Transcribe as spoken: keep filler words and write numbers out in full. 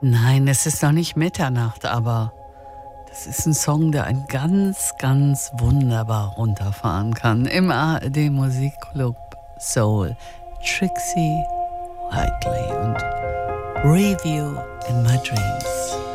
Nein, es ist noch nicht Mitternacht, aber das ist ein Song, der einen ganz, ganz wunderbar runterfahren kann. Im A R D Musikclub Soul. Trixie Whiteley und Review in My Dreams.